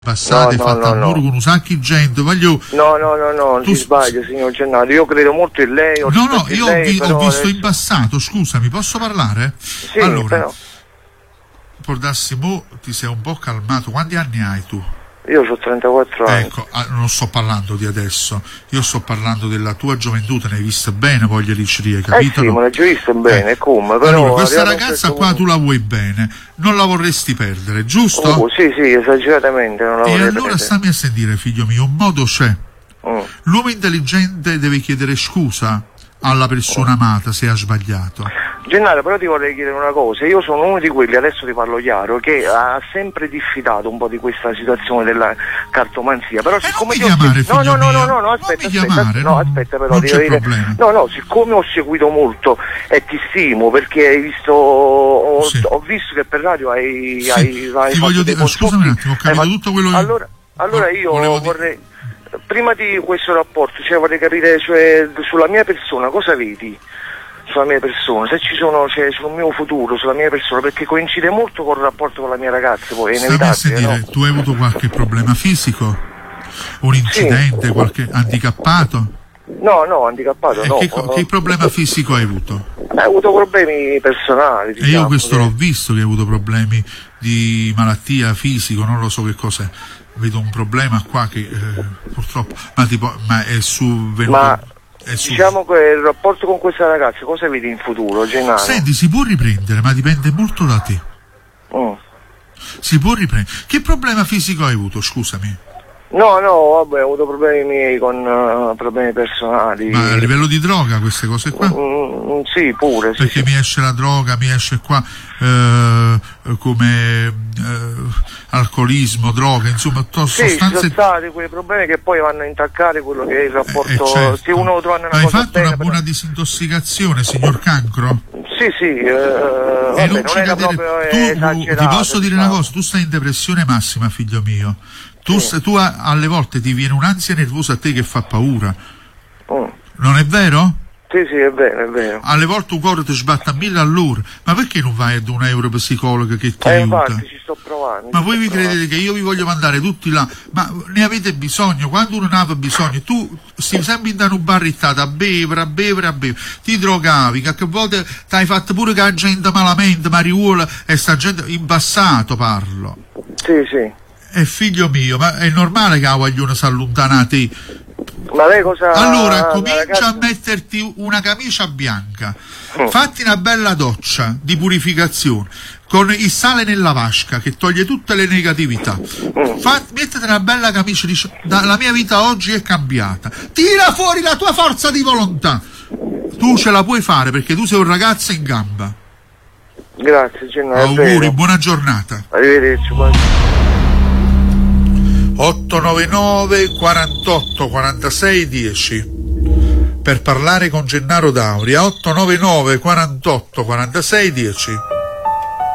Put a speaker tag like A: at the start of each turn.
A: passate, fatta al muro con un sacco di gente, voglio...
B: No, si sbaglia, signor Gennaro, io credo molto in lei.
A: Io ho visto adesso... in passato, scusami, posso parlare?
B: Sì,
A: allora,
B: però...
A: Pordassimo, ti sei un po' calmato, quanti anni hai tu?
B: Io ho 34 anni.
A: Ecco, non sto parlando di adesso, io sto parlando della tua gioventù, te ne hai viste bene voglia di Cirie, capito?
B: Sì, me l'ho già vista bene, come? Però
A: allora, questa ragazza qua tu la vuoi bene, non la vorresti perdere, giusto?
B: Sì, esageratamente non la vorrei
A: perdere. E allora stammi a sentire, figlio mio, un modo c'è. L'uomo intelligente deve chiedere scusa alla persona amata se ha sbagliato.
B: Gennaro, però ti vorrei chiedere una cosa, io sono uno di quelli, adesso ti parlo chiaro, che ha sempre diffidato un po' di questa situazione della cartomanzia, però siccome
A: non mi chiamare, figlio mio.
B: aspetta però
A: non c'è problema.
B: Siccome ho seguito molto e ti stimo perché hai visto ho visto che per radio hai
A: ti voglio dire, scusami un attimo, ho capito tutto quello che
B: allora io vorrei prima di questo rapporto, vorrei capire sulla mia persona cosa vedi? Sulla mia persona, se ci sono, sul mio futuro, sulla mia persona, perché coincide molto col rapporto con la mia ragazza, poi è inevitabile.
A: No? Tu hai avuto qualche problema fisico? Un incidente, qualche handicappato?
B: No, handicappato no.
A: Che problema fisico hai avuto?
B: Hai avuto problemi personali.
A: E io questo l'ho visto, che hai avuto problemi di malattia fisico, non lo so che cos'è. Vedo un problema qua che purtroppo, ma è venuto.
B: Diciamo che il rapporto con questa ragazza cosa vedi in futuro, Gennaro?
A: Senti, si può riprendere, ma dipende molto da te. Si può riprendere. Che problema fisico hai avuto, scusami?
B: No, vabbè, ho avuto problemi miei con problemi personali.
A: Ma a livello di droga queste cose qua?
B: Sì, pure.
A: Perché
B: sì.
A: Mi esce la droga, mi esce qua come alcolismo, droga, insomma, sostanze...
B: Sì, ci sono stati quei problemi che poi vanno a intaccare quello che è il rapporto...
A: certo.
B: Se uno lo trova una
A: hai
B: cosa
A: fatto
B: bene,
A: una buona disintossicazione, signor Cancro?
B: Sì,
A: e non
B: era proprio esagerato.
A: Ti posso dire una cosa, tu stai in depressione massima, figlio mio. Tu alle volte ti viene un'ansia nervosa a te che fa paura. Non è vero?
B: Sì, è vero.
A: Alle volte un cuore ti sbatte a 1000 all'ora. Ma perché non vai ad un neuropsicologo che ti aiuta?
B: Infatti ci sto provando.
A: Ma voi vi credete che io vi voglio mandare tutti là? Ma ne avete bisogno? Quando uno ne aveva bisogno, tu stai sempre in una barrittata a bere. Ti drogavi, che volte ti hai fatto pure che la gente malamente, mariuola, e sta gente in passato parlo.
B: Sì.
A: Figlio mio, ma è normale che la guagliona si allontana da te?
B: Ma lei cosa...
A: Allora comincia a metterti una camicia bianca, fatti una bella doccia di purificazione con il sale nella vasca che toglie tutte le negatività, mettete una bella camicia, la mia vita oggi è cambiata, tira fuori la tua forza di volontà, tu ce la puoi fare perché tu sei un ragazzo in gamba.
B: Grazie Gennaro.
A: Auguri, buona giornata.
B: Arrivederci.
A: 899 48 46 10 per parlare con Gennaro Dauria. 899 48 46 10.